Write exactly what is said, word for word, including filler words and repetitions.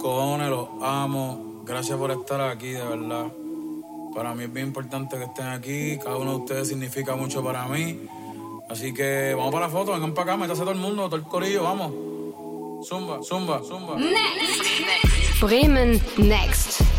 cojones, los amo. Gracias por estar aquí, de verdad. Para mí es bien importante que estén aquí. Cada uno de ustedes significa mucho para mí. Así que vamos para la foto, vengan para acá, métase todo el mundo, todo el corillo, vamos. Zumba, zumba, zumba. Next. Bremen Next.